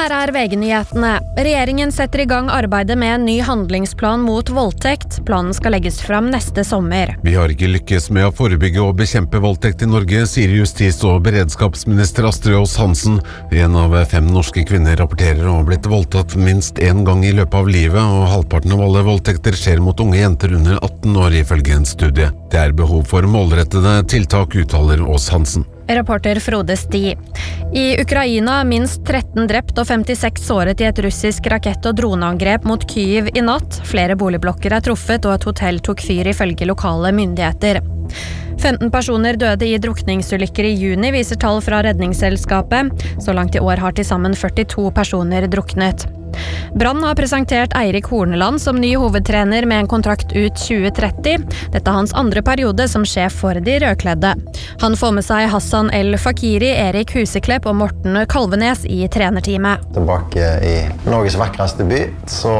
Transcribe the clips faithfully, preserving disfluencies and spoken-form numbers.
Her er V G-nyhetene. Regjeringen setter i gang arbeidet med en ny handlingsplan mot voldtekt. Planen skal legges fram neste sommer. Vi har ikke lykkes med å forebygge og bekjempe voldtekt i Norge, sier justis- og beredskapsminister Astrid Aas Hansen. En av fem norske kvinner rapporterer å ha blitt voldtatt minst en gang i løpet av livet, og halvparten av alle voldtekter skjer mot unge jenter under atten år, ifølge en studie. Det er behov for målrettede tiltak, uttaler Aas Hansen. Reporter Frode Sti. I Ukraina minst tretten drept og femtiseks såret i et russisk rakett- og droneangrep mot Kyiv i natt. Flere boligblokker er truffet og et hotell tok fyr ifølge lokale myndigheter. femten personer døde i drukningsulykker i juni, viser tall fra Redningsselskapet. Så langt i år har til sammen førtito personer druknet. Brann har presentert Eirik Horneland som ny hovedtrener med en kontrakt ut tjue tretti. Dette er hans andre periode som sjef for de rødkledde. Han får med seg Hassan El Fakiri, Erik Huseklepp og Morten Kalvenes i trenerteamet. Tilbake i Norges vakreste by, så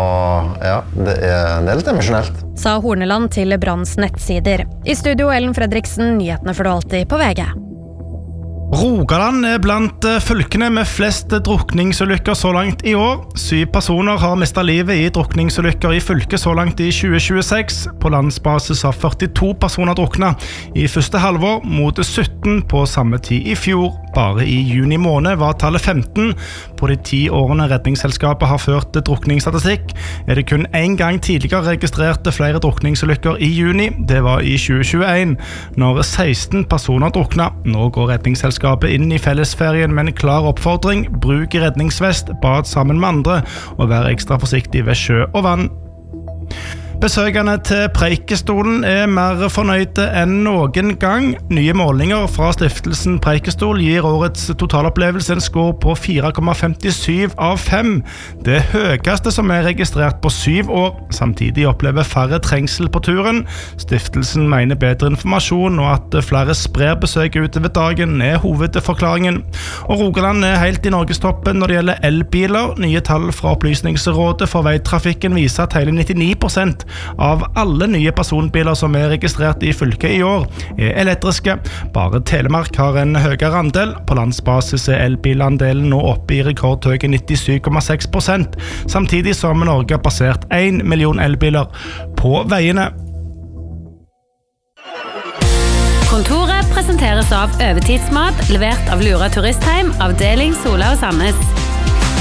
ja, det er, det er litt emosjonelt. Sa Horneland til Branns nettsider. I studio Ellen Fredriksen, nyhetene får du alltid på V G. Rogaland er blant fylkene med flest drukningsulykker så langt i år. Syv personer har mistet livet i drukningsulykker i fylket så langt i tjue tjueseks. På landsbasis har førtito personer druknet i første halvår mot sytten på samme tid i fjor. Bare i juni måned var tallet femten. På de ti årene Redningsselskapet har ført drukningsstatistikk, er det kun en gang tidligere registrerte flere drukningsulykker i juni. Det var i tjue tjueen, når seksten personer druknet. Nå går Redningsselskapet inn i fellesferien med en klar oppfordring: bruk redningsvest, bad sammen med andre og vær ekstra forsiktig ved sjø og vann. Besøkende til Preikestolen er mer fornøyde enn noen gang. Nye målinger fra stiftelsen Preikestol gir årets totalopplevelse en score på fire komma femtisju av fem. Det høyeste som er registrert på syv år. Samtidig opplever færre trengsel på turen. Stiftelsen mener bedre informasjon og at flere sprer besøk utover dagen er hovedforklaringen. Og Rogaland er helt i Norgestoppen når det gjelder elbiler. Nye tall fra Opplysningsrådet for veitrafikken viser at hele nittini prosent av alle nye personbiler som er registrert i fylket i år er elektriske. Bare Telemark har en høyere andel. På landsbasis er elbilandelen nå oppe i rekordhøye nittisju komma seks prosent, samtidig som Norge har passert en million elbiler på veiene. Kontoret presenteres av Overtidsmat, levert av Lura Turistheim, avdeling Sola og Sandnes.